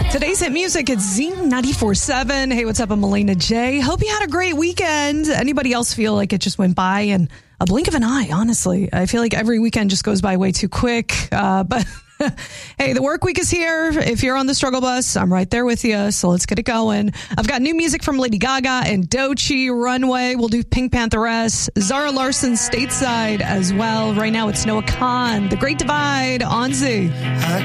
Today's hit music at Z94.7. Hey, what's up? I'm Melina J. Hope you had a great weekend. Anybody else feel like it just went by in a blink of an eye, honestly? I feel like every weekend just goes by way too quick. But hey, the work week is here. If you're on the struggle bus, I'm right there with you. So let's get it going. I've got new music from Lady Gaga and Doechii, Runway. We'll do Pink Pantheress, Zara Larsson, Stateside as well. Right now it's Noah Kahan, The Great Divide on Z. I